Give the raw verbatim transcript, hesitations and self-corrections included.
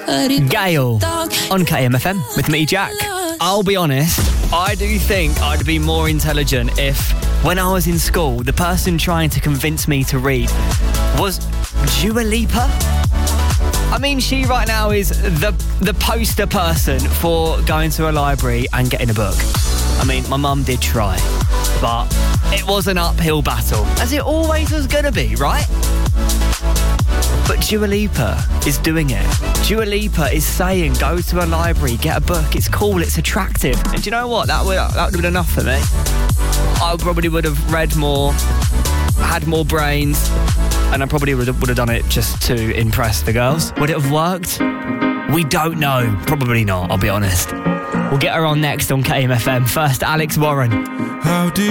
Gail on K M F M with me, Jack. I'll be honest, I do think I'd be more intelligent if, when I was in school, the person trying to convince me to read was Dua Lipa. I mean, she right now is the the poster person for going to a library and getting a book. I mean, my mum did try, but it was an uphill battle, as it always was going to be, right? But Dua Lipa is doing it. Dua Lipa is saying, go to a library, get a book. It's cool, it's attractive. And do you know what? That would, that would have been enough for me. I probably would have read more, had more brains, and I probably would have, would have done it just to impress the girls. Would it have worked? We don't know. Probably not, I'll be honest. We'll get her on next on K M F M. First, Alex Warren. How do